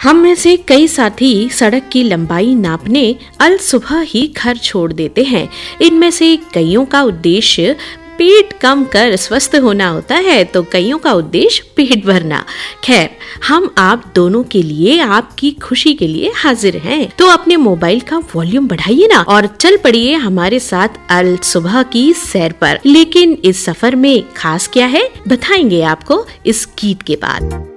हम में से कई साथी सड़क की लंबाई नापने अल सुबह ही घर छोड़ देते हैं। इनमें से कईयों का उद्देश्य पेट कम कर स्वस्थ होना होता है, तो कईयों का उद्देश्य पेट भरना। खैर, हम आप दोनों के लिए, आपकी खुशी के लिए हाजिर हैं। तो अपने मोबाइल का वॉल्यूम बढ़ाइए ना और चल पड़िए हमारे साथ अल सुबह की सैर पर। लेकिन इस सफर में खास क्या है, बताएंगे आपको इस गीत के बाद।